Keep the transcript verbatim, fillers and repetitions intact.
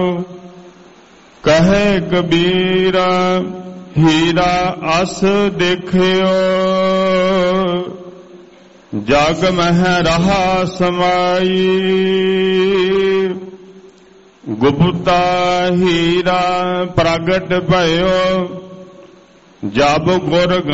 कहे कबीरा हीरा अस देखियो, जग मह रहा समाई। गुप्ता हीरा प्रगट भयो, जब गुर